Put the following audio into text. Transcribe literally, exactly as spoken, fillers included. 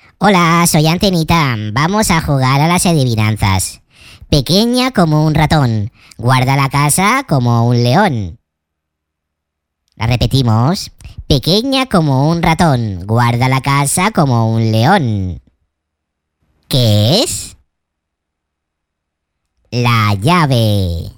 Hola, soy Antenita. Vamos a jugar a las adivinanzas. Pequeña como un ratón, guarda la casa como un león. La repetimos. Pequeña como un ratón, guarda la casa como un león. ¿Qué es? La llave.